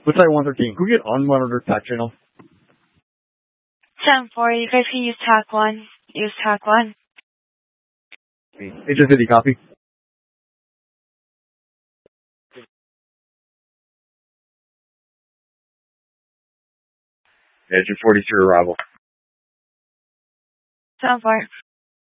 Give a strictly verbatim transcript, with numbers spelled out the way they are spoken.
Hotel one thirteen, could we get unmonitored tac channel? ten four, you guys can use tac one. Use tac one. Agent fifty, copy. Agent forty-three, arrival. ten four.